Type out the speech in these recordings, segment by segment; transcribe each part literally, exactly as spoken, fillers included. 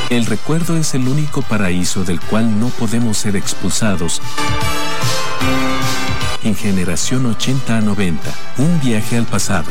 El recuerdo es el único paraíso del cual no podemos ser expulsados. En Generación ochenta a noventa, un viaje al pasado.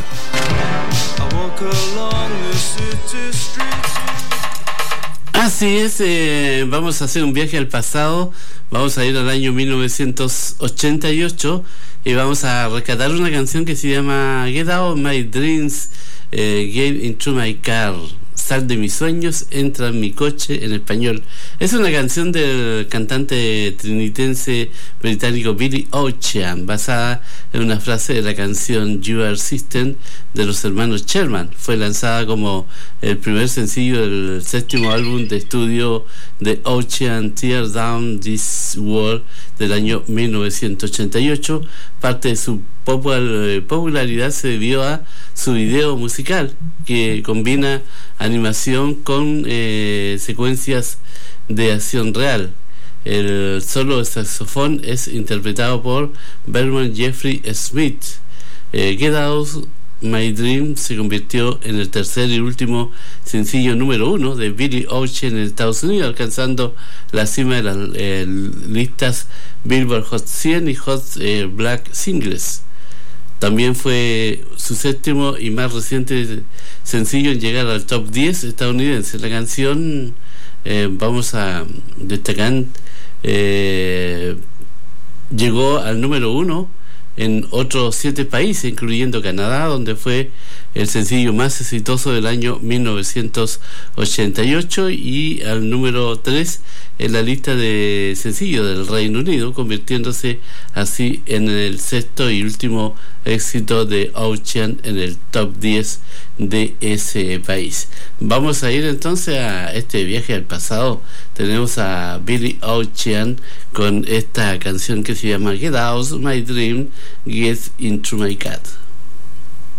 Así es, eh, vamos a hacer un viaje al pasado, vamos a ir al año mil novecientos ochenta y ocho y vamos a rescatar una canción que se llama Get Out My Dreams, eh, Get Into My Car. Sal de mis sueños, entra en mi coche, en español. Es una canción del cantante trinitense británico Billy Ocean, basada en una frase de la canción You Are System de los hermanos Sherman. Fue lanzada como el primer sencillo del séptimo álbum de estudio de Ocean, Tear Down This World, del año mil novecientos ochenta y ocho. Parte de su popularidad se debió a su video musical, que combina animación con eh, secuencias de acción real. El solo de saxofón es interpretado por Berman Jeffrey Smith. eh, Get Out My Dream se convirtió en el tercer y último sencillo número uno de Billy Ocean en Estados Unidos, alcanzando la cima de las eh, listas Billboard Hot cien y Hot eh, Black Singles. También fue su séptimo y más reciente sencillo en llegar al top diez estadounidense. La canción, eh, vamos a destacar, eh, llegó al número uno en otros siete países, incluyendo Canadá, donde fue el sencillo más exitoso del año mil novecientos ochenta y ocho, y al número tres en la lista de sencillos del Reino Unido, convirtiéndose así en el sexto y último éxito de Ocean en el top diez de ese país. Vamos a ir entonces a este viaje al pasado. Tenemos a Billy Ocean con esta canción que se llama Get Out My Dream, Get Into My Cat.